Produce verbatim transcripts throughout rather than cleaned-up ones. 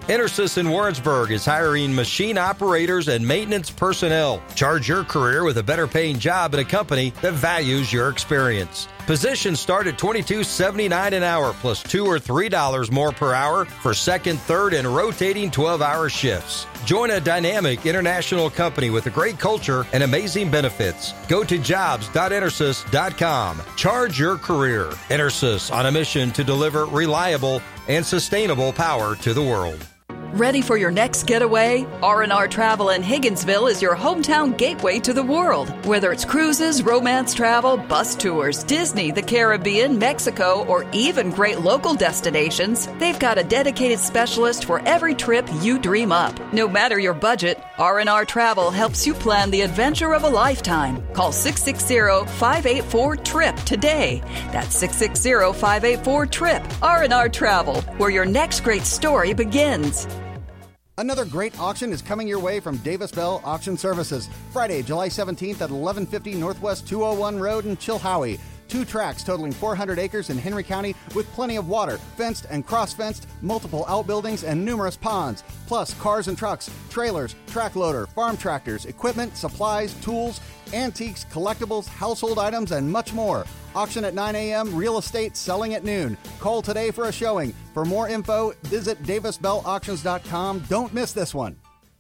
Intersys in Warrensburg is hiring machine operators and maintenance personnel. Charge your career with a better paying job at a company that values your experience. Positions start at twenty-two dollars and seventy-nine cents an hour plus two or three dollars more per hour for second, third, and rotating twelve-hour shifts. Join a dynamic international company with a great culture and amazing benefits. Go to jobs dot intersys dot com. Charge your career. Intersys, on a mission to deliver reliable and sustainable power to the world. Ready for your next getaway? R and R Travel in Higginsville is your hometown gateway to the world. Whether it's cruises, romance travel, bus tours, Disney, the Caribbean, Mexico, or even great local destinations, they've got a dedicated specialist for every trip you dream up. No matter your budget, R and R Travel helps you plan the adventure of a lifetime. Call six six zero, five eight four, T R I P today. That's six six zero, five eight four, T R I P. R and R Travel, where your next great story begins. Another great auction is coming your way from Davis Bell Auction Services. Friday, July seventeenth at eleven fifty Northwest two oh one Road in Chilhowie. Two tracks totaling four hundred acres in Henry County with plenty of water, fenced and cross-fenced, multiple outbuildings, and numerous ponds. Plus cars and trucks, trailers, track loader, farm tractors, equipment, supplies, tools, antiques, collectibles, household items, and much more. Auction at nine a.m., real estate selling at noon. Call today for a showing. For more info, visit davis bell auctions dot com. Don't miss this one.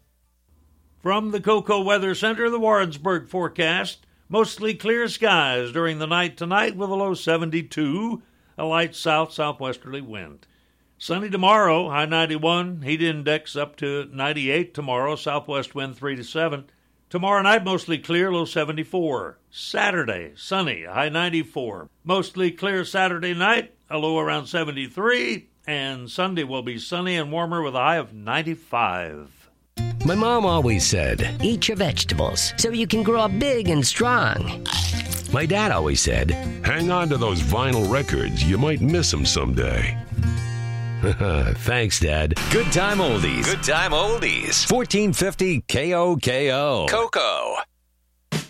From the Cocoa Weather Center, the Warrensburg forecast. Mostly clear skies during the night tonight with a low seventy-two, a light south-southwesterly wind. Sunny tomorrow, high ninety-one, heat index up to ninety-eight tomorrow, southwest wind three to seven. Tomorrow night, mostly clear, low seventy-four. Saturday, sunny, high ninety-four. Mostly clear Saturday night, a low around seventy-three. And Sunday will be sunny and warmer with a high of ninety-five. My mom always said, eat your vegetables so you can grow up big and strong. My dad always said, hang on to those vinyl records. You might miss them someday. Thanks, Dad. Good time oldies. Good time oldies. fourteen fifty K O K O. Cocoa.